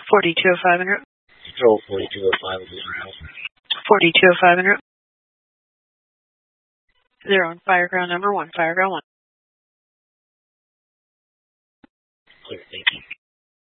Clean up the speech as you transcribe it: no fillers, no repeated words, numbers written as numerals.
4205 en route. Control 4205 will be on hold. 4205 en route. 0 on Fireground number 1, Fireground 1. Clear, thank you.